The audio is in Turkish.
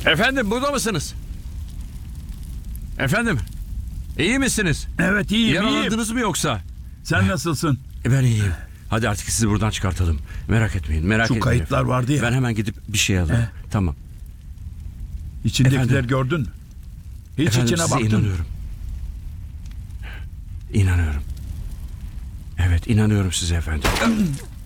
Efendim, burada mısınız? Efendim, iyi misiniz? Evet, iyiyim. Yaralandınız mı yoksa? Sen nasılsın? Ben iyiyim. Hadi artık sizi buradan çıkartalım. Merak etmeyin, merak Şu etmeyin. kayıtlar efendim. vardı ya. Ben hemen gidip bir şey alayım. Tamam. İçindekiler Efendim? gördün mü? Hiç Efendim, içine size baktın mı? inanıyorum. İnanıyorum. Evet, inanıyorum size efendim.